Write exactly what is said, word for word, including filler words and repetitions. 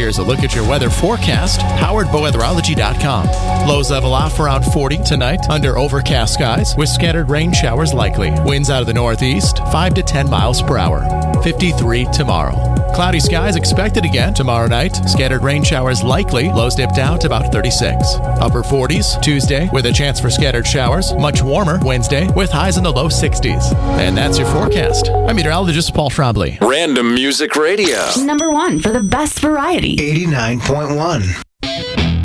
Here's a look at your weather forecast, powered by weatherology dot com. Lows level off around forty tonight under overcast skies with scattered rain showers likely. Winds out of the northeast, five to ten miles per hour. fifty-three tomorrow. Cloudy skies expected again tomorrow night. Scattered rain showers likely. Lows dip down to about thirty-six. Upper forties Tuesday with a chance for scattered showers. Much warmer Wednesday with highs in the low sixties. And that's your forecast. I'm meteorologist Paul Trombley. Random Music Radio. Number one for the best variety. eighty-nine point one.